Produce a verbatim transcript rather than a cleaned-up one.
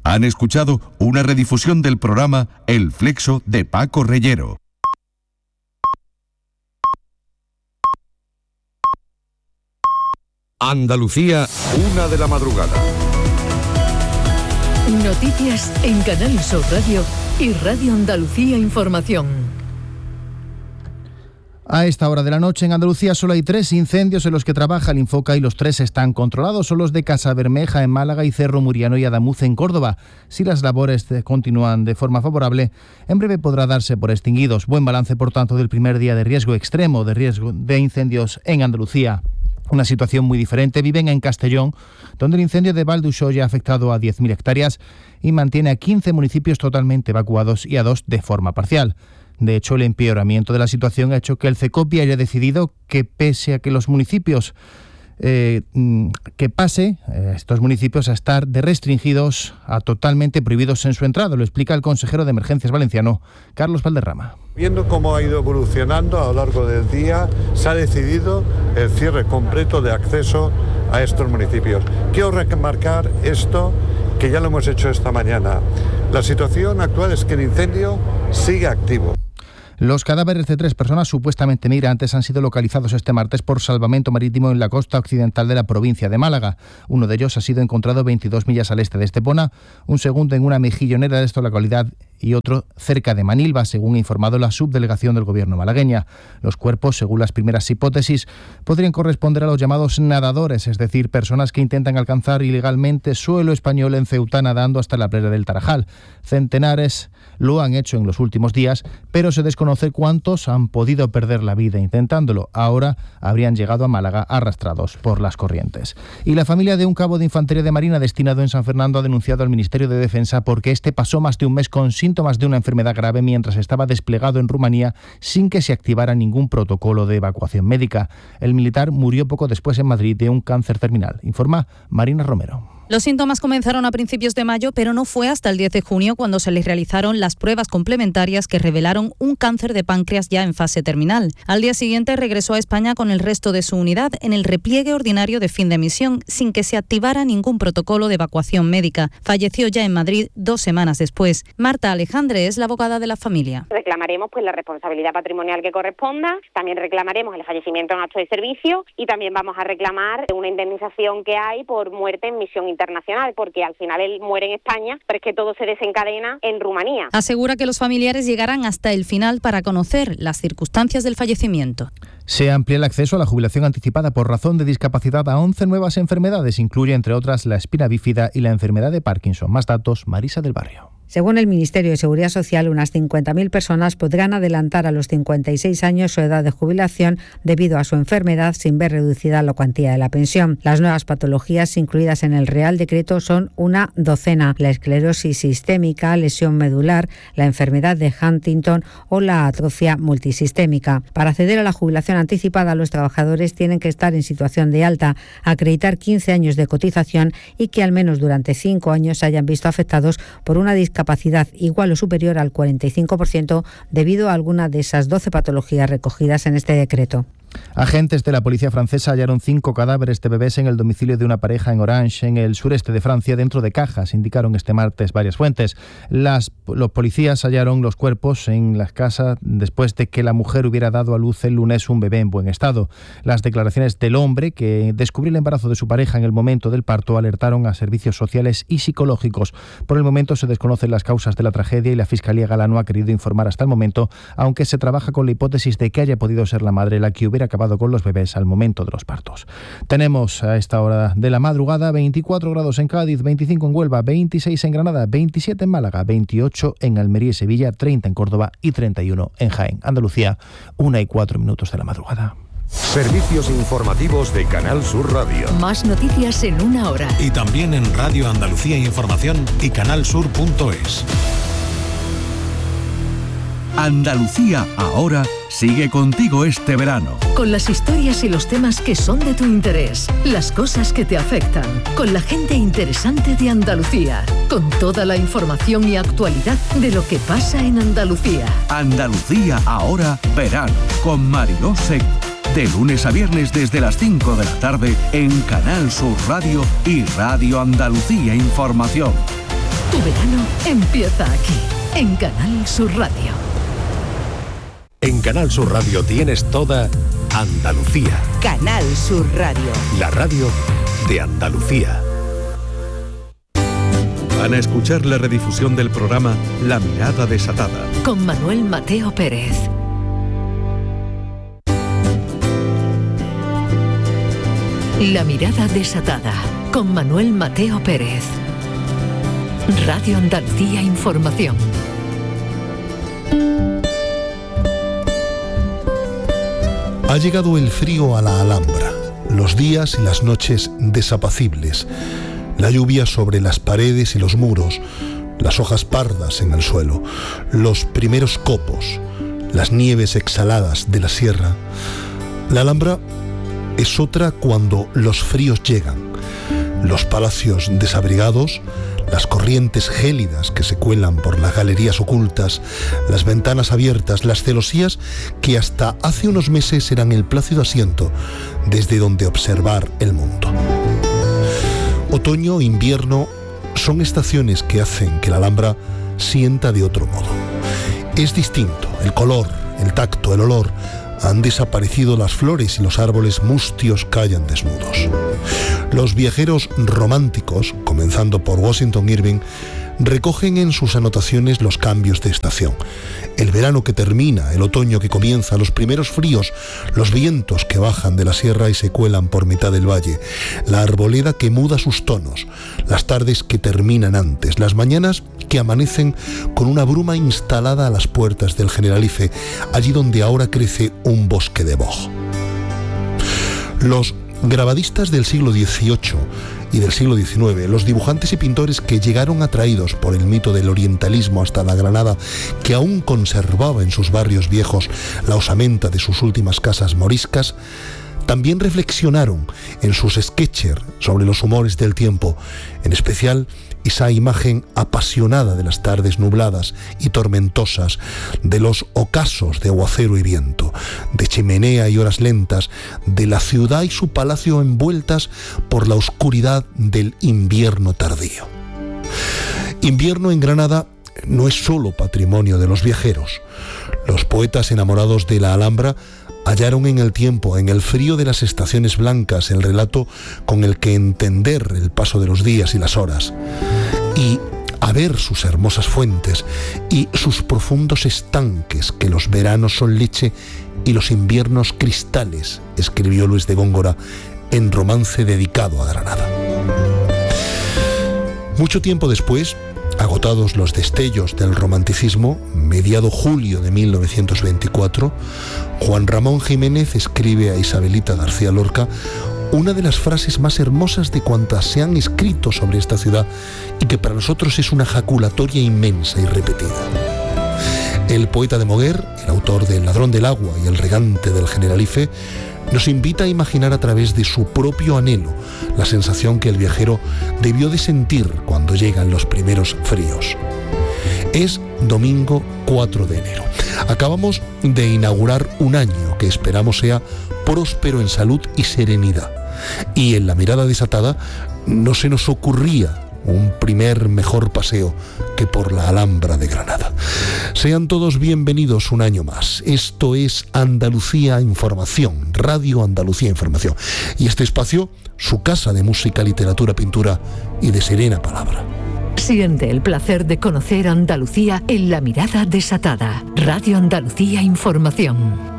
Han escuchado una redifusión del programa El Flexo de Paco Reyero. Andalucía, una de la madrugada. Noticias en Canal Sur Radio y Radio Andalucía Información. A esta hora de la noche en Andalucía solo hay tres incendios en los que trabaja el Infoca y los tres están controlados. Son los de Casa Bermeja en Málaga y Cerro Muriano y Adamuz en Córdoba. Si las labores continúan de forma favorable, en breve podrá darse por extinguidos. Buen balance, por tanto, del primer día de riesgo extremo de riesgo de incendios en Andalucía. Una situación muy diferente viven en Castellón, donde el incendio de Valdussoya ha afectado a diez mil hectáreas y mantiene a quince municipios totalmente evacuados y a dos de forma parcial. De hecho, el empeoramiento de la situación ha hecho que el CECOPI haya decidido que, pese a que los municipios eh, que pase eh, estos municipios a estar de restringidos a totalmente prohibidos en su entrada. Lo explica el consejero de Emergencias valenciano, Carlos Valderrama. Viendo cómo ha ido evolucionando a lo largo del día, se ha decidido el cierre completo de acceso a estos municipios. Quiero remarcar esto, que ya lo hemos hecho esta mañana. La situación actual es que el incendio sigue activo. Los cadáveres de tres personas supuestamente migrantes han sido localizados este martes por salvamento marítimo en la costa occidental de la provincia de Málaga. Uno de ellos ha sido encontrado veintidós millas al este de Estepona, un segundo en una mejillonera de esta localidad y otro cerca de Manilva, según ha informado la subdelegación del gobierno malagueña. Los cuerpos, según las primeras hipótesis, podrían corresponder a los llamados nadadores, es decir, personas que intentan alcanzar ilegalmente suelo español en Ceuta nadando hasta la playa del Tarajal. Centenares lo han hecho en los últimos días, pero se desconoce cuántos han podido perder la vida intentándolo. Ahora habrían llegado a Málaga arrastrados por las corrientes. Y la familia de un cabo de infantería de Marina destinado en San Fernando ha denunciado al Ministerio de Defensa porque este pasó más de un mes con síntomas de una enfermedad grave mientras estaba desplegado en Rumanía sin que se activara ningún protocolo de evacuación médica. El militar murió poco después en Madrid de un cáncer terminal, informa Marina Romero. Los síntomas comenzaron a principios de mayo, pero no fue hasta el diez de junio cuando se les realizaron las pruebas complementarias que revelaron un cáncer de páncreas ya en fase terminal. Al día siguiente regresó a España con el resto de su unidad en el repliegue ordinario de fin de misión, sin que se activara ningún protocolo de evacuación médica. Falleció ya en Madrid dos semanas después. Marta Alejandre es la abogada de la familia. Reclamaremos pues la responsabilidad patrimonial que corresponda, también reclamaremos el fallecimiento en acto de servicio y también vamos a reclamar una indemnización que hay por muerte en misión internacional. internacional, porque al final él muere en España, pero es que todo se desencadena en Rumanía. Asegura que los familiares llegarán hasta el final para conocer las circunstancias del fallecimiento. Se amplía el acceso a la jubilación anticipada por razón de discapacidad a once nuevas enfermedades. Incluye, entre otras, la espina bífida y la enfermedad de Parkinson. Más datos, Marisa del Barrio. Según el Ministerio de Seguridad Social, unas cincuenta mil personas podrán adelantar a los cincuenta y seis años su edad de jubilación debido a su enfermedad sin ver reducida la cuantía de la pensión. Las nuevas patologías incluidas en el Real Decreto son una docena: la esclerosis sistémica, lesión medular, la enfermedad de Huntington o la atrofia multisistémica. Para acceder a la jubilación anticipada, los trabajadores tienen que estar en situación de alta, acreditar quince años de cotización y que al menos durante cinco años se hayan visto afectados por una discapacidad capacidad igual o superior al cuarenta y cinco por ciento debido a alguna de esas doce patologías recogidas en este decreto. Agentes de la policía francesa hallaron cinco cadáveres de bebés en el domicilio de una pareja en Orange, en el sureste de Francia, dentro de cajas, indicaron este martes varias fuentes. Las, los policías hallaron los cuerpos en las casas después de que la mujer hubiera dado a luz el lunes un bebé en buen estado. Las declaraciones del hombre, que descubrió el embarazo de su pareja en el momento del parto, alertaron a servicios sociales y psicológicos. Por el momento se desconocen las causas de la tragedia y la Fiscalía Gala no ha querido informar hasta el momento, aunque se trabaja con la hipótesis de que haya podido ser la madre la que hubiera acabado con los bebés al momento de los partos. Tenemos a esta hora de la madrugada veinticuatro grados en Cádiz, veinticinco en Huelva, veintiséis en Granada, veintisiete en Málaga, veintiocho en Almería y Sevilla, treinta en Córdoba y treinta y uno en Jaén. Andalucía, una y cuatro minutos de la madrugada. Servicios informativos de Canal Sur Radio. Más noticias en una hora. Y también en Radio Andalucía Información y canalsur punto es. Andalucía ahora sigue contigo este verano. Con las historias y los temas que son de tu interés, las cosas que te afectan, con la gente interesante de Andalucía, con toda la información y actualidad de lo que pasa en Andalucía. Andalucía ahora verano, con Mariló Seco. De lunes a viernes desde las cinco de la tarde en Canal Sur Radio y Radio Andalucía Información. Tu verano empieza aquí, en Canal Sur Radio. En Canal Sur Radio tienes toda Andalucía. Canal Sur Radio. La radio de Andalucía. Van a escuchar la redifusión del programa La Mirada Desatada. Con Manuel Mateo Pérez. La Mirada Desatada. Con Manuel Mateo Pérez. Radio Andalucía Información. Ha llegado el frío a la Alhambra, los días y las noches desapacibles, la lluvia sobre las paredes y los muros, las hojas pardas en el suelo, los primeros copos, las nieves exhaladas de la sierra. La Alhambra es otra cuando los fríos llegan, los palacios desabrigados, las corrientes gélidas que se cuelan por las galerías ocultas, las ventanas abiertas, las celosías que hasta hace unos meses eran el plácido asiento desde donde observar el mundo. Otoño, invierno, son estaciones que hacen que la Alhambra sienta de otro modo. Es distinto, el color, el tacto, el olor. Han desaparecido las flores y los árboles mustios callan desnudos. Los viajeros románticos, comenzando por Washington Irving, recogen en sus anotaciones los cambios de estación. El verano que termina, el otoño que comienza, los primeros fríos, los vientos que bajan de la sierra y se cuelan por mitad del valle, la arboleda que muda sus tonos, las tardes que terminan antes, las mañanas que amanecen con una bruma instalada a las puertas del Generalife, allí donde ahora crece un bosque de boj. Los grabadistas del siglo dieciocho y del siglo diecinueve, los dibujantes y pintores que llegaron atraídos por el mito del orientalismo hasta la Granada, que aún conservaba en sus barrios viejos la osamenta de sus últimas casas moriscas, también reflexionaron en sus sketches sobre los humores del tiempo, en especial esa imagen apasionada de las tardes nubladas y tormentosas, de los ocasos de aguacero y viento, de chimenea y horas lentas, de la ciudad y su palacio envueltas por la oscuridad del invierno tardío. Invierno en Granada no es solo patrimonio de los viajeros. Los poetas enamorados de la Alhambra hallaron en el tiempo, en el frío de las estaciones blancas, el relato con el que entender el paso de los días y las horas, y a ver sus hermosas fuentes y sus profundos estanques, que los veranos son leche y los inviernos cristales, escribió Luis de Góngora en romance dedicado a Granada. Mucho tiempo después, agotados los destellos del romanticismo, mediado julio de mil novecientos veinticuatro, Juan Ramón Jiménez escribe a Isabelita García Lorca una de las frases más hermosas de cuantas se han escrito sobre esta ciudad y que para nosotros es una jaculatoria inmensa y repetida. El poeta de Moguer, el autor de El ladrón del agua y El regante del Generalife, nos invita a imaginar a través de su propio anhelo la sensación que el viajero debió de sentir cuando llegan los primeros fríos. Es domingo cuatro de enero. Acabamos de inaugurar un año que esperamos sea próspero en salud y serenidad. Y en La Mirada Desatada no se nos ocurría un primer mejor paseo que por la Alhambra de Granada. Sean todos bienvenidos un año más. Esto es Andalucía Información, Radio Andalucía Información. Y este espacio, su casa de música, literatura, pintura y de serena palabra. Siente el placer de conocer Andalucía en La Mirada Desatada. Radio Andalucía Información.